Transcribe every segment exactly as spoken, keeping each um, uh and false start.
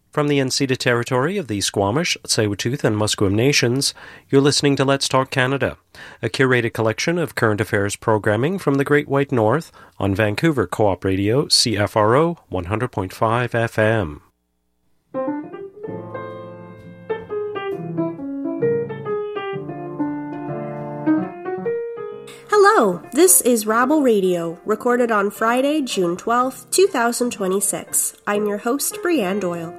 From the Unceded Territory of the Squamish, Tsleil-Waututh, and Musqueam Nations, you're listening to Let's Talk Canada, a curated collection of current affairs programming from the Great White North on Vancouver Co-op Radio, C F R O one hundred point five F M. Hello, this is Rabble Radio, recorded on Friday, June twelfth, twenty twenty-six. I'm your host, Brianne Doyle.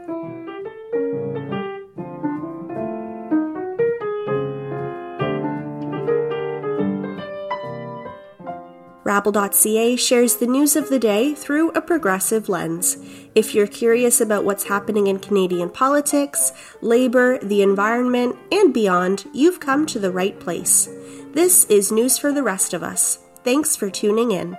Rabble dot c a shares the news of the day through a progressive lens. If you're curious about what's happening in Canadian politics, labour, the environment, and beyond, you've come to the right place. This is news for the rest of us. Thanks for tuning in.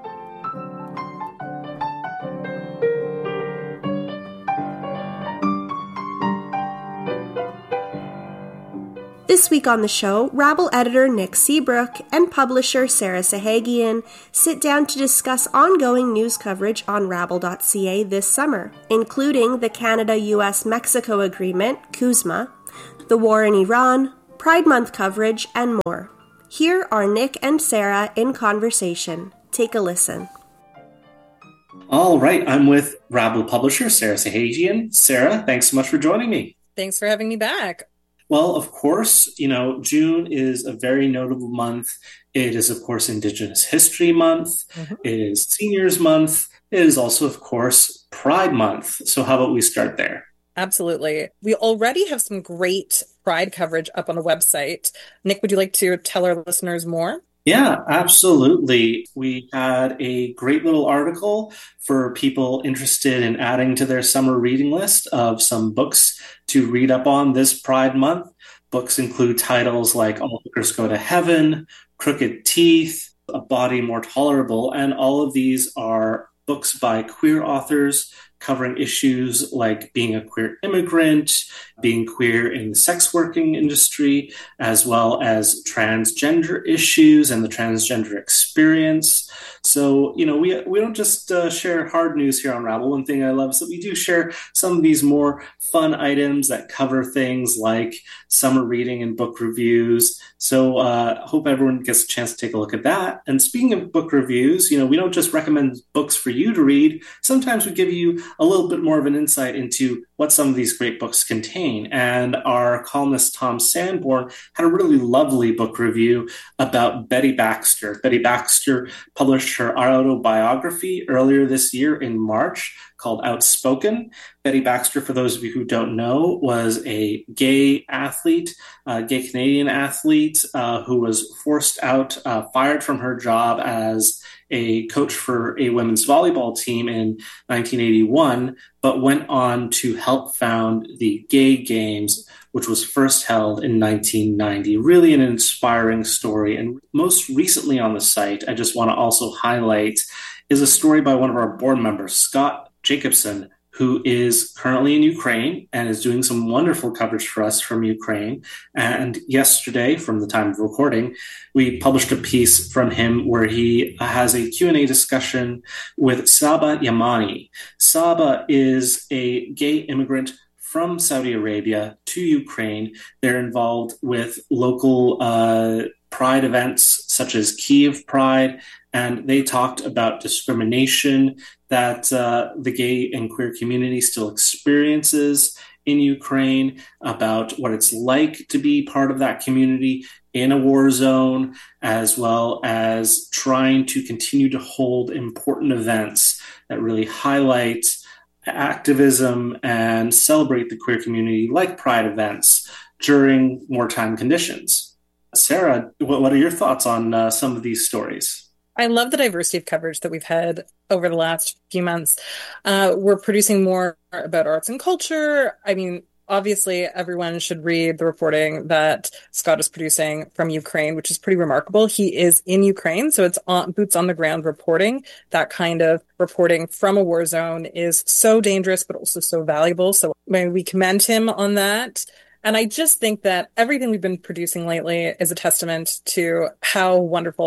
This week on the show, Rabble editor Nick Seabrook and publisher Sarah Sahagian sit down to discuss ongoing news coverage on Rabble dot c a this summer, including the Canada-U S Mexico Agreement, CUSMA, the war in Iran, Pride Month coverage, and more. Here are Nick and Sarah in conversation. Take a listen. All right, I'm with Rabble publisher Sarah Sahagian. Sarah, thanks so much for joining me. Thanks for having me back. Well, of course, you know, June is a very notable month. It is, of course, Indigenous History Month. Mm-hmm. It is Seniors Month. It is also, of course, Pride Month. So how about we start there? Absolutely. We already have some great Pride coverage up on the website. Nick, would you like to tell our listeners more? Yeah, absolutely. We had a great little article for people interested in adding to their summer reading list of some books to read up on this Pride Month. Books include titles like All Hookers Go to Heaven, Crooked Teeth, A Body More Tolerable, and all of these are books by queer authors covering issues like being a queer immigrant, being queer in the sex working industry, as well as transgender issues and the transgender experience. So, you know, we we don't just uh, share hard news here on Rabble. One thing I love is that we do share some of these more fun items that cover things like summer reading and book reviews. So I uh, hope everyone gets a chance to take a look at that. And speaking of book reviews, you know, we don't just recommend books for you to read. Sometimes we give you a little bit more of an insight into what some of these great books contain. And our columnist Tom Sanborn had a really lovely book review about Betty Baxter. Betty Baxter published her autobiography earlier this year in March called Outspoken. Betty Baxter, for those of you who don't know, was a gay athlete, a gay Canadian athlete uh, who was forced out, uh, fired from her job as a coach for a women's volleyball team in nineteen eighty-one, but went on to help found the Gay Games, which was first held in nineteen ninety. Really an inspiring story. And most recently on the site, I just want to also highlight, is a story by one of our board members, Scott Jacobson, who is currently in Ukraine and is doing some wonderful coverage for us from Ukraine. And yesterday, from the time of recording, we published a piece from him where he has a Q and A discussion with Saba Yamani. Saba is a gay immigrant from Saudi Arabia to Ukraine. They're involved with local uh, Pride events such as Kyiv Pride, and they talked about discrimination that uh, the gay and queer community still experiences in Ukraine, about what it's like to be part of that community in a war zone, as well as trying to continue to hold important events that really highlight activism and celebrate the queer community, like Pride events, during wartime conditions. Sarah, what are your thoughts on uh, some of these stories? I love the diversity of coverage that we've had over the last few months. Uh, we're producing more about arts and culture. I mean, obviously, everyone should read the reporting that Scott is producing from Ukraine, which is pretty remarkable. He is in Ukraine, so it's on, boots on the ground reporting. That kind of reporting from a war zone is so dangerous, but also so valuable. So I mean, we commend him on that. And I just think that everything we've been producing lately is a testament to how wonderful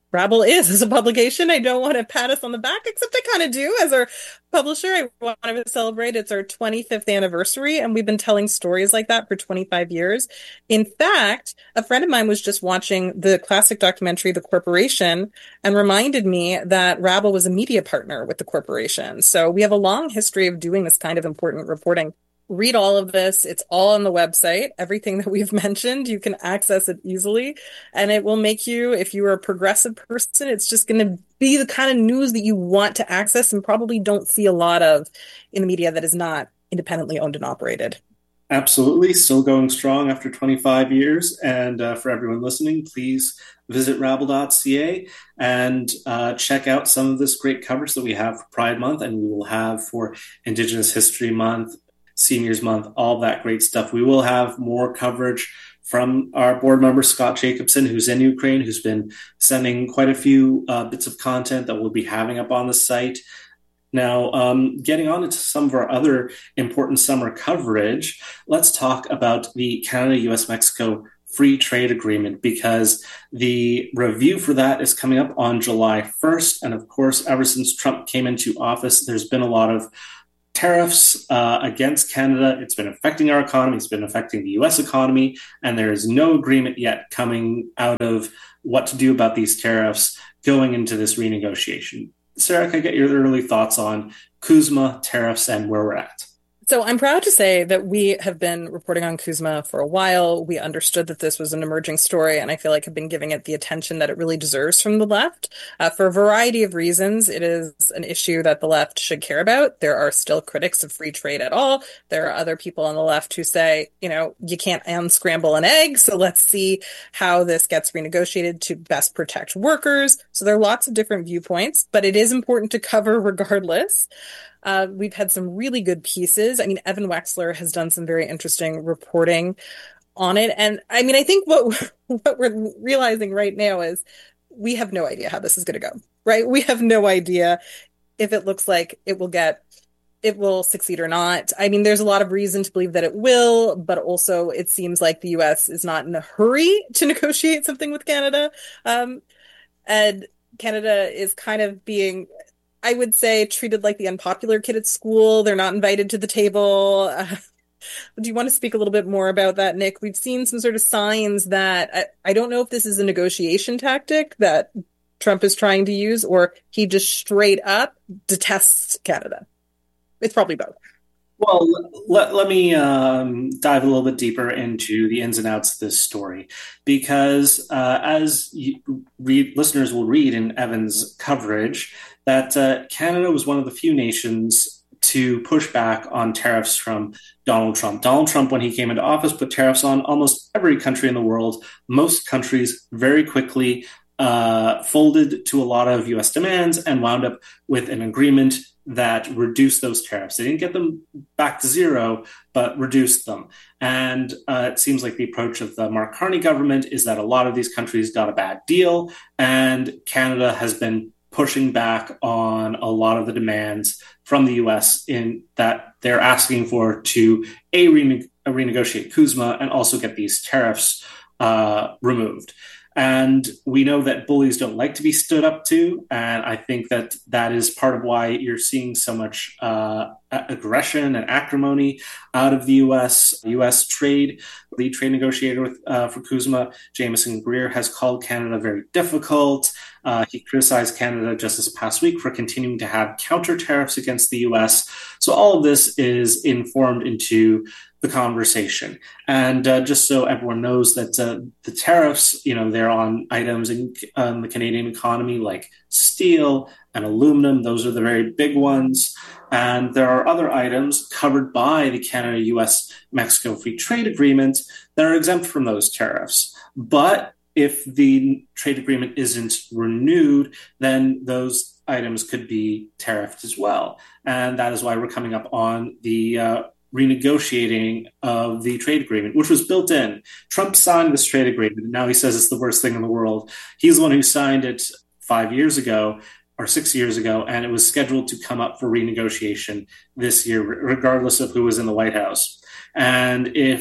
Rabble is as a publication. I don't want to pat us on the back, except I kind of do as our publisher. I want to celebrate. It's our twenty-fifth anniversary, and we've been telling stories like that for twenty-five years. In fact, a friend of mine was just watching the classic documentary, The Corporation, and reminded me that Rabble was a media partner with the corporation. So we have a long history of doing this kind of important reporting. Read all of this. It's all on the website. Everything that we've mentioned, you can access it easily. And it will make you, if you are a progressive person, it's just going to be the kind of news that you want to access and probably don't see a lot of in the media that is not independently owned and operated. Absolutely. Still going strong after twenty-five years. And uh, for everyone listening, please visit rabble dot c a and uh, check out some of this great coverage that we have for Pride Month and we will have for Indigenous History Month, Seniors Month, all that great stuff. We will have more coverage from our board member, Scott Jacobson, who's in Ukraine, who's been sending quite a few uh, bits of content that we'll be having up on the site. Now, um, getting on into some of our other important summer coverage, let's talk about the Canada-U S Mexico Free Trade Agreement, because the review for that is coming up on July first. And of course, ever since Trump came into office, there's been a lot of tariffs uh, against Canada. It's been affecting our economy. It's been affecting the U S economy. And there is no agreement yet coming out of what to do about these tariffs going into this renegotiation. Sarah, can I get your early thoughts on CUSMA, tariffs, and where we're at? So I'm proud to say that we have been reporting on CUSMA for a while. We understood that this was an emerging story, and I feel like have been giving it the attention that it really deserves from the left. Uh, for a variety of reasons, it is an issue that the left should care about. There are still critics of free trade at all. There are other people on the left who say, you know, you can't unscramble an egg, so let's see how this gets renegotiated to best protect workers. So there are lots of different viewpoints, but it is important to cover regardless. Uh, we've had some really good pieces. I mean, Evan Wexler has done some very interesting reporting on it. And I mean, I think what, what we're realizing right now is we have no idea how this is going to go, right? We have no idea if it looks like it will get, it will succeed or not. I mean, there's a lot of reason to believe that it will, but also it seems like the U S is not in a hurry to negotiate something with Canada. Um, and Canada is kind of being, I would say, treated like the unpopular kid at school. They're not invited to the table. Uh, do you want to speak a little bit more about that, Nick? We've seen some sort of signs that I, I don't know if this is a negotiation tactic that Trump is trying to use, or he just straight up detests Canada. It's probably both. Well, let, let me um, dive a little bit deeper into the ins and outs of this story, because uh, as you read, listeners will read in Evan's coverage, that uh, Canada was one of the few nations to push back on tariffs from Donald Trump. Donald Trump, when he came into office, put tariffs on almost every country in the world. Most countries very quickly uh, folded to a lot of U S demands and wound up with an agreement that reduced those tariffs. They didn't get them back to zero, but reduced them. And uh, it seems like the approach of the Mark Carney government is that a lot of these countries got a bad deal, and Canada has been pushing back on a lot of the demands from the U S in that they're asking for to a, rene- a renegotiate CUSMA and also get these tariffs uh, removed. And we know that bullies don't like to be stood up to. And I think that that is part of why you're seeing so much uh, aggression and acrimony out of the U S. U S trade, lead trade negotiator with, uh, for CUSMA, Jameson Greer, has called Canada very difficult. Uh, he criticized Canada just this past week for continuing to have counter tariffs against the U S. So all of this is informed into the conversation. And uh, just so everyone knows that uh, the tariffs, you know, they're on items in um, the Canadian economy like steel and aluminum. Those are the very big ones. And there are other items covered by the Canada-U S Mexico Free Trade Agreement that are exempt from those tariffs. But if the trade agreement isn't renewed, then those items could be tariffed as well. And that is why we're coming up on the uh, renegotiating of the trade agreement, which was built in. Trump signed this trade agreement, and now he says it's the worst thing in the world. He's the one who signed it five years ago or six years ago, and it was scheduled to come up for renegotiation this year, regardless of who was in the White House. And if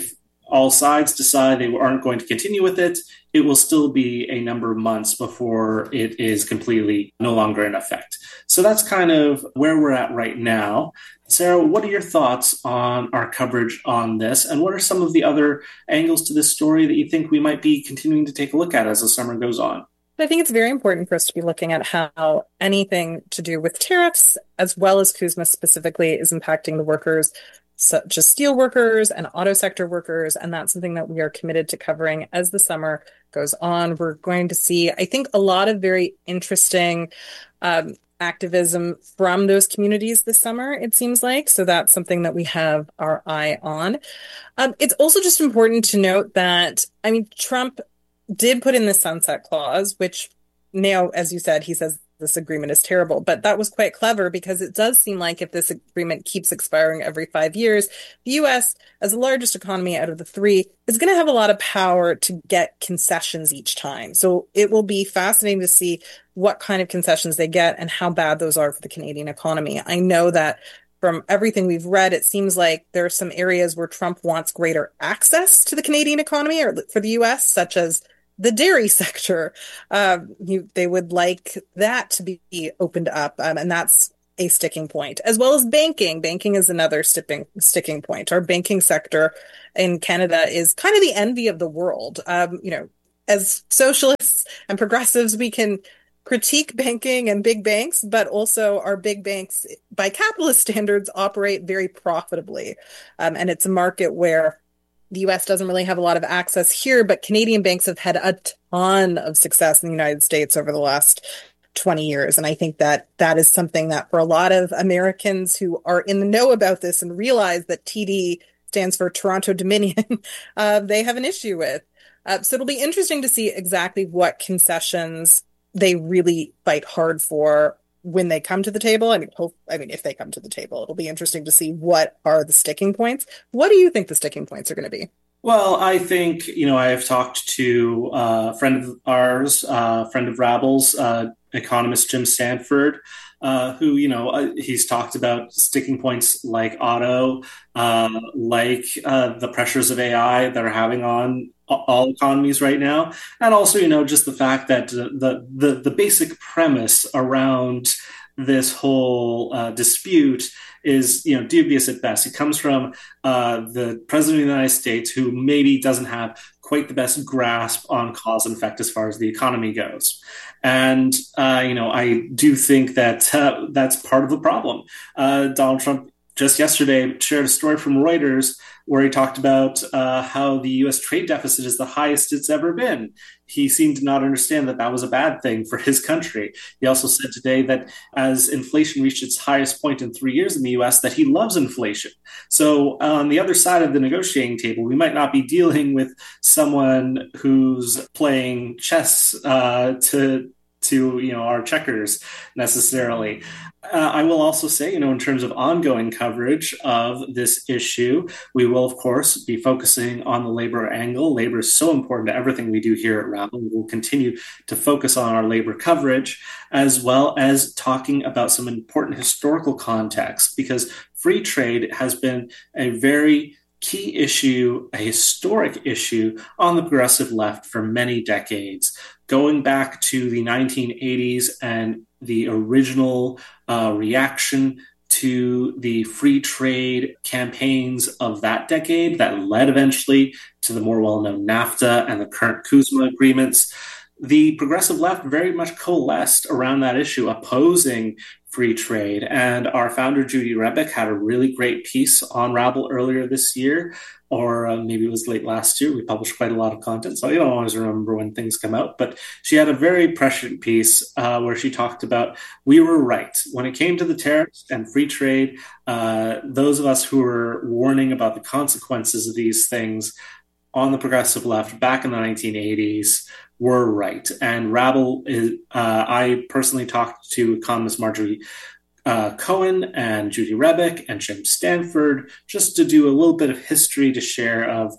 all sides decide they aren't going to continue with it, it will still be a number of months before it is completely no longer in effect. So that's kind of where we're at right now. Sarah, what are your thoughts on our coverage on this? And what are some of the other angles to this story that you think we might be continuing to take a look at as the summer goes on? I think it's very important for us to be looking at how anything to do with tariffs, as well as CUSMA specifically, is impacting the workers, such as steel workers and auto sector workers. And that's something that we are committed to covering as the summer goes on. We're going to see, I think, a lot of very interesting um, activism from those communities this summer, it seems like. So that's something that we have our eye on. Um, it's also just important to note that, I mean, Trump did put in the sunset clause, which now, as you said, he says this agreement is terrible, but that was quite clever because it does seem like if this agreement keeps expiring every five years, the U S, as the largest economy out of the three, is going to have a lot of power to get concessions each time. So it will be fascinating to see what kind of concessions they get and how bad those are for the Canadian economy. I know that from everything we've read, it seems like there are some areas where Trump wants greater access to the Canadian economy or for the U S, such as the dairy sector. Uh, you, they would like that to be opened up, um, and that's a sticking point, as well as banking. Banking is another sticking sticking point. Our banking sector in Canada is kind of the envy of the world. Um, you know, as socialists and progressives, we can critique banking and big banks, but also our big banks, by capitalist standards, operate very profitably. Um, and it's a market where the U S doesn't really have a lot of access here, but Canadian banks have had a ton of success in the United States over the last twenty years. And I think that that is something that for a lot of Americans who are in the know about this and realize that T D stands for Toronto Dominion, uh, they have an issue with. Uh, so it'll be interesting to see exactly what concessions they really fight hard for when they come to the table. I mean, hope, I mean, if they come to the table, it'll be interesting to see what are the sticking points. What do you think the sticking points are going to be? Well, I think, you know, I have talked to uh, a friend of ours, a uh, friend of Rabble's, uh, economist Jim Stanford, uh, who, you know, uh, he's talked about sticking points like auto, uh, like uh, the pressures of A I that are having on all economies right now. And also, you know, just the fact that the the, the basic premise around this whole uh, dispute is, you know, dubious at best. It comes from uh, the president of the United States, who maybe doesn't have quite the best grasp on cause and effect as far as the economy goes. And, uh, you know, I do think that uh, that's part of the problem. Uh, Donald Trump just yesterday shared a story from Reuters where he talked about uh, how the U S trade deficit is the highest it's ever been. He seemed to not understand that that was a bad thing for his country. He also said today that as inflation reached its highest point in three years in the U S, that he loves inflation. So on the other side of the negotiating table, we might not be dealing with someone who's playing chess uh, to to you know our checkers necessarily. Uh, I will also say, you know, in terms of ongoing coverage of this issue, we will, of course, be focusing on the labor angle. Labor is so important to everything we do here at Rabble. We will continue to focus on our labor coverage, as well as talking about some important historical context, because free trade has been a very key issue, a historic issue on the progressive left for many decades, going back to the nineteen eighties and the original uh, reaction to the free trade campaigns of that decade that led eventually to the more well-known NAFTA and the current CUSMA agreements. The progressive left very much coalesced around that issue, opposing free trade. And our founder, Judy Rebick, had a really great piece on Rabble earlier this year, or uh, maybe it was late last year. We published quite a lot of content, so I don't always remember when things come out. But she had a very prescient piece uh, where she talked about, we were right. When it came to the tariffs and free trade, uh, those of us who were warning about the consequences of these things on the progressive left back in the nineteen eighties were right. And Rabble, is, uh, I personally talked to economist Marjorie uh, Cohen and Judy Rebick and Jim Stanford just to do a little bit of history to share of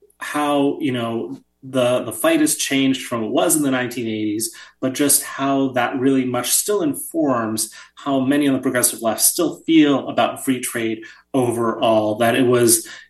how, you know, the, the fight has changed from what it was in the nineteen eighties, but just how that really much still informs how many on the progressive left still feel about free trade overall, that it was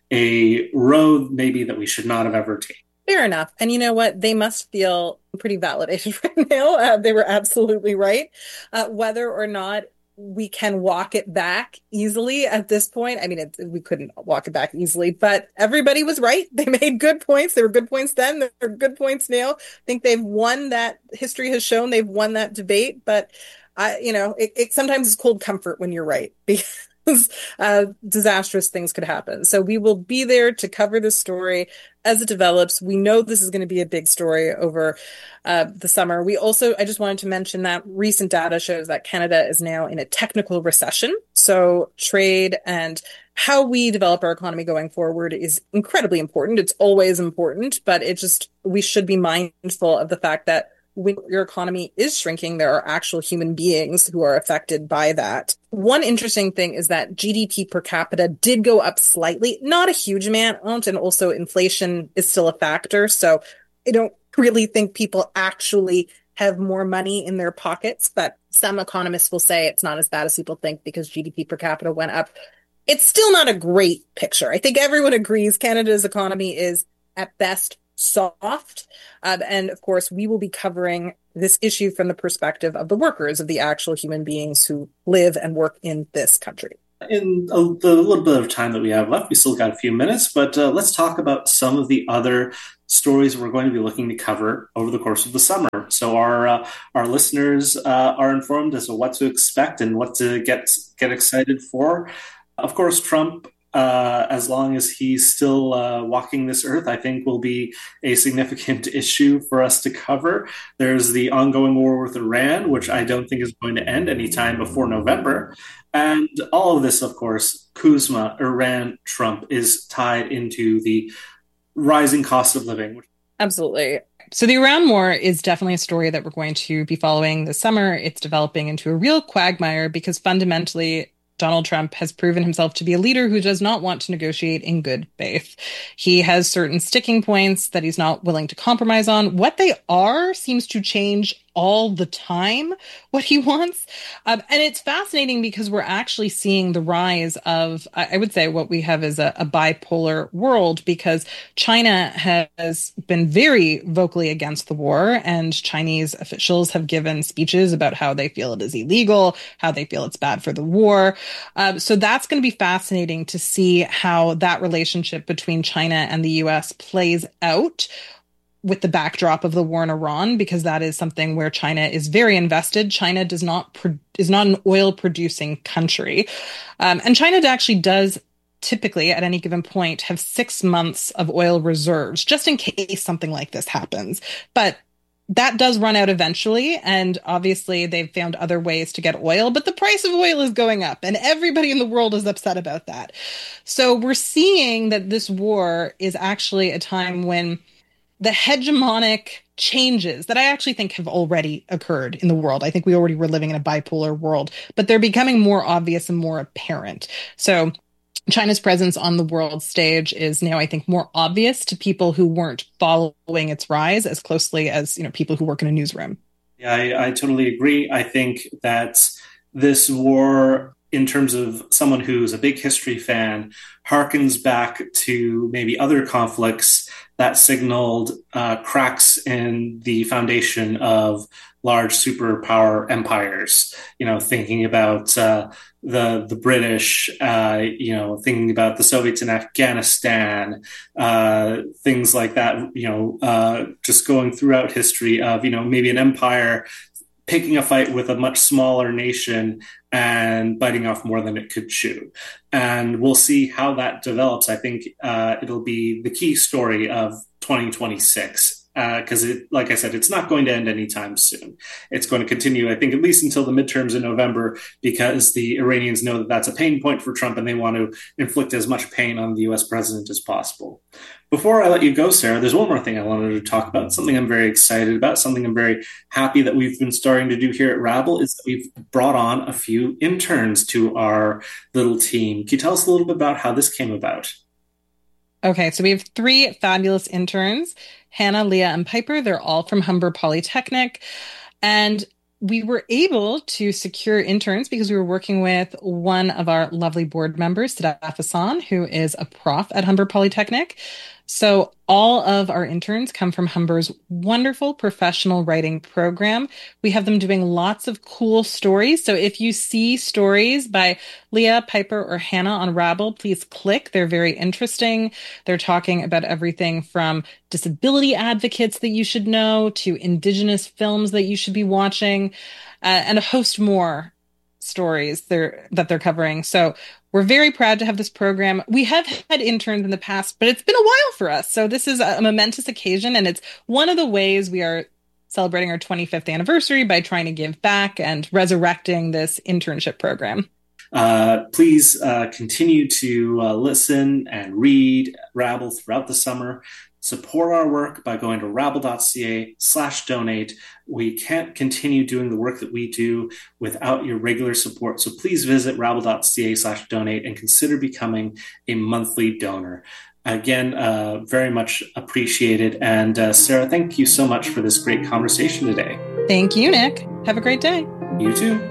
a road maybe that we should not have ever taken. Fair enough. And you know what? They must feel pretty validated right now. Uh, they were absolutely right. Uh, whether or not we can walk it back easily at this point. I mean, it, we couldn't walk it back easily, but everybody was right. They made good points. They were good points then. They're good points now. I think they've won that. History has shown they've won that debate, but I, you know, it, it sometimes is cold comfort when you're right because Uh, disastrous things could happen. So we will be there to cover the story as it develops. We know this is going to be a big story over uh, the summer. We also, I just wanted to mention that recent data shows that Canada is now in a technical recession. So trade and how we develop our economy going forward is incredibly important. It's always important, but it just, we should be mindful of the fact that when your economy is shrinking, there are actual human beings who are affected by that. One interesting thing is that G D P per capita did go up slightly, not a huge amount, and also inflation is still a factor. So I don't really think people actually have more money in their pockets, but some economists will say it's not as bad as people think because G D P per capita went up. It's still not a great picture. I think everyone agrees Canada's economy is at best soft. Um, and of course, we will be covering this issue from the perspective of the workers, of the actual human beings who live and work in this country. In a, the little bit of time that we have left, we still got a few minutes, but uh, let's talk about some of the other stories we're going to be looking to cover over the course of the summer. So our uh, our listeners uh, are informed as to what to expect and what to get get excited for. Of course, Trump, Uh, as long as he's still uh, walking this earth, I think will be a significant issue for us to cover. There's the ongoing war with Iran, which I don't think is going to end anytime before November. And all of this, of course, Kuzma, Iran, Trump, is tied into the rising cost of living. Absolutely. So the Iran war is definitely a story that we're going to be following this summer. It's developing into a real quagmire because fundamentally Donald Trump has proven himself to be a leader who does not want to negotiate in good faith. He has certain sticking points that he's not willing to compromise on. What they are seems to change all the time, what he wants. Um, and it's fascinating because we're actually seeing the rise of, I would say, what we have is a, a bipolar world, because China has been very vocally against the war, and Chinese officials have given speeches about how they feel it is illegal, how they feel it's bad for the war. Um, so that's going to be fascinating to see how that relationship between China and the U S plays out with the backdrop of the war in Iran, because that is something where China is very invested. China does not pro- is not an oil producing country. Um, and China actually does typically at any given point have six months of oil reserves, just in case something like this happens. But that does run out eventually. And obviously they've found other ways to get oil, but the price of oil is going up and everybody in the world is upset about that. So we're seeing that this war is actually a time when the hegemonic changes that I actually think have already occurred in the world. I think we already were living in a bipolar world, but they're becoming more obvious and more apparent. So China's presence on the world stage is now, I think, more obvious to people who weren't following its rise as closely as, you know, people who work in a newsroom. Yeah, I, I totally agree. I think that this war, in terms of someone who's a big history fan, harkens back to maybe other conflicts that signaled uh, cracks in the foundation of large superpower empires. You know, thinking about uh, the the British, uh, you know, thinking about the Soviets in Afghanistan, uh, things like that. You know, uh, just going throughout history of, you know, maybe an empire picking a fight with a much smaller nation and biting off more than it could chew. And we'll see how that develops. I think uh, it'll be the key story of twenty twenty-six. Because, uh, like I said, it's not going to end anytime soon. It's going to continue, I think, at least until the midterms in November, because the Iranians know that that's a pain point for Trump and they want to inflict as much pain on the U S president as possible. Before I let you go, Sarah, there's one more thing I wanted to talk about, something I'm very excited about, something I'm very happy that we've been starting to do here at Rabble, is that we've brought on a few interns to our little team. Can you tell us a little bit about how this came about? Okay, so we have three fabulous interns, Hannah, Leah, and Piper. They're all from Humber Polytechnic. And we were able to secure interns because we were working with one of our lovely board members, Sadaf Hassan, who is a prof at Humber Polytechnic. So all of our interns come from Humber's wonderful professional writing program. We have them doing lots of cool stories. So if you see stories by Leah, Piper, or Hannah on Rabble, please click. They're very interesting. They're talking about everything from disability advocates that you should know to Indigenous films that you should be watching, uh, and a host more stories they're, that they're covering. So we're very proud to have this program. We have had interns in the past, but it's been a while for us. So this is a momentous occasion, and it's one of the ways we are celebrating our twenty-fifth anniversary by trying to give back and resurrecting this internship program. Uh, please uh, continue to uh, listen and read Rabble throughout the summer. Support our work by going to rabble.ca slash donate. We can't continue doing the work that we do without your regular support. So please visit rabble.ca slash donate and consider becoming a monthly donor. Again, uh, very much appreciated. And uh, Sarah, thank you so much for this great conversation today. Thank you, Nick. Have a great day. You too.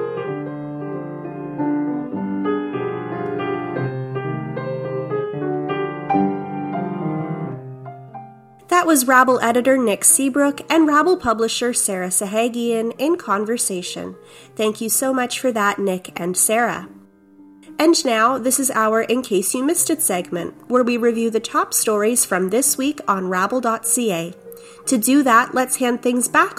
That was Rabble editor Nick Seabrook and Rabble publisher Sarah Sahagian in conversation. Thank you so much for that, Nick and Sarah. And now, this is our In Case You Missed It segment, where we review the top stories from this week on rabble dot c a. To do that, let's hand things back